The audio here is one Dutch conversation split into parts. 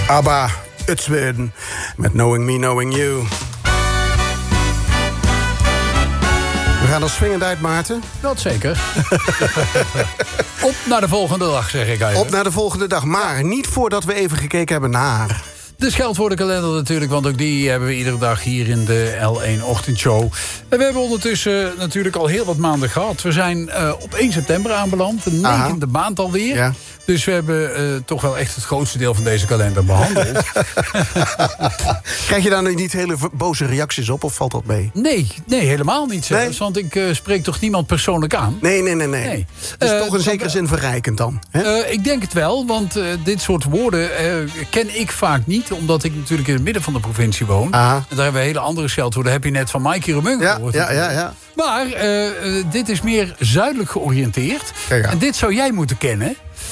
ABBA, het Zweden, met Knowing Me, Knowing You. We gaan er swingend uit, Maarten. Dat zeker. Op naar de volgende dag, zeg ik eigenlijk. Op naar de volgende dag, maar niet voordat we even gekeken hebben naar... De scheldwoordenkalender natuurlijk, want ook die hebben we iedere dag hier in de L1-ochtendshow. En we hebben ondertussen natuurlijk al heel wat maanden gehad. We zijn op 1 september aanbeland, de 9e maand alweer. Ja. Dus we hebben toch wel echt het grootste deel van deze kalender behandeld. Krijg je daar nu niet hele boze reacties op, of valt dat mee? Nee, helemaal niet zelfs. Nee? Want ik spreek toch niemand persoonlijk aan? Nee. Het is toch in zekere zin verrijkend dan? Hè? Ik denk het wel, want dit soort woorden ken ik vaak niet. Omdat ik natuurlijk in het midden van de provincie woon. En daar hebben we hele andere scheldwoorden. Heb je net van Mikey Remun gehoord. Ja. Maar dit is meer zuidelijk georiënteerd. Ja. En dit zou jij moeten kennen.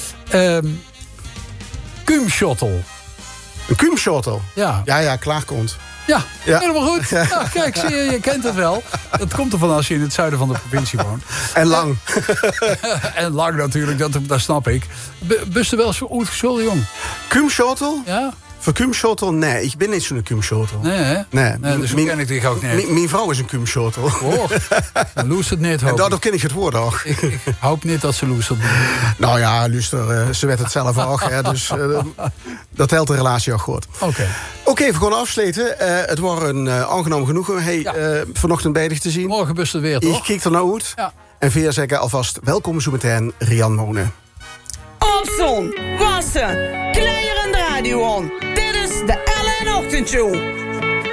Kumschottel. Een kumschottel? Ja. Ja, klaarkomt. Ja, helemaal goed. Ja, kijk, zie je kent het wel. Dat komt ervan als je in het zuiden van de provincie woont. En lang. En lang natuurlijk, dat snap ik. Bust wel eens voor jong? Kumschottel? Ja. Voor kumschottel? Nee, ik ben niet zo'n kumschottel. Nee, hè? Nee, dus hoe ken ik die ook niet? Mijn vrouw is een kumschottel. Oh, dan loestert net, hoop ik. En daardoor ken ik het woord ook. Ik hoop niet dat ze loestert. Nou ja, luister, ze werd het zelf ook. Hè, dus dat telt de relatie ook goed. Oké, we gaan afsluiten. Het was een aangenaam genoegen. Vanochtend bij dich te zien. Morgen best het weer, toch? Ik kijk er nou uit. Ja. En via zeggen alvast welkom zo meteen Rian Monen. Opzon, wassen, kleier en radio on. Dit is de L1 Ochtendshow.